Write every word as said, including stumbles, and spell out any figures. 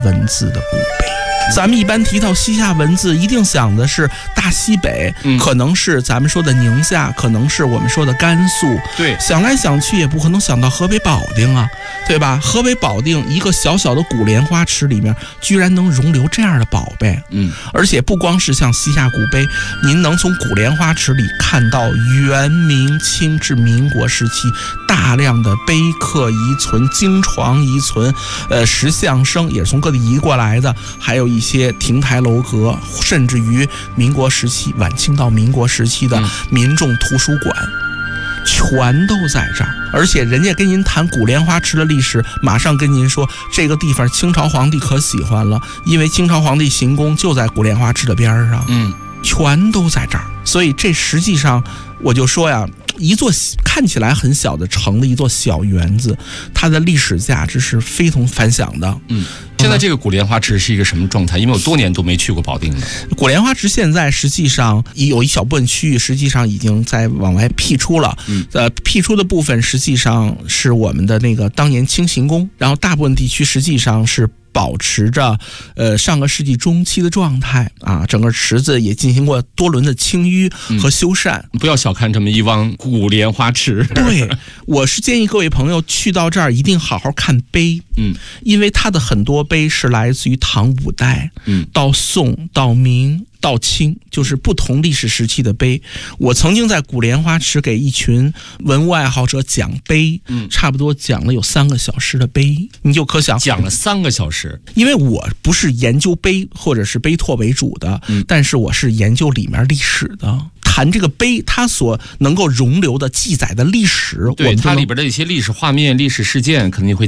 文字的古碑。咱们一般提到西夏文字，一定想的是大西北，嗯、可能是咱们说的宁夏，可能是我们说的甘肃。 对， 想来想去也不可能想到河北保定啊，对吧？河北保定一个小小的古莲花池里面，居然能容留这样的宝贝。 嗯， 而且不光是像西夏古碑，您能从古莲花池里看到元、明、清至民国时期大量的碑刻遗存、经床遗存，呃，石像生也是从各地移过来的，还有一些亭台楼阁，甚至于民国时期、晚清到民国时期的民众图书馆。嗯，全都在这儿，而且人家跟您谈古莲花池的历史，马上跟您说这个地方清朝皇帝可喜欢了，因为清朝皇帝行宫就在古莲花池的边上， 嗯， 全都在这儿。所以这实际上我就说呀，一座看起来很小的城的一座小园子，它的历史价值是非同凡响的。 嗯，现在这个古莲花池是一个什么状态？因为我多年都没去过保定了。 古莲花池现在实际上有一小部分区域实际上已经在往外辟出了，嗯，呃，辟出的部分实际上是我们的那个当年清行宫，然后大部分地区实际上是保持着呃上个世纪中期的状态啊，整个池子也进行过多轮的清淤和修缮。 嗯、不要小看这么一汪古莲花池。 对，我是建议各位朋友去到这儿一定好好看碑， 嗯， 因为它的很多碑是来自于唐五代， 嗯， 到宋到明到清，就是不同历史时期的碑。我曾经在古莲花池给一群文物爱好者讲碑，嗯，差不多讲了有三个小时的碑，你就可想讲了三个小时。 因为我不是研究碑或者是碑拓为主的，嗯，但是我是研究里面历史的。谈这个碑，它所能够容留的记载的历史， 对它里边的一些历史画面、历史事件，肯定会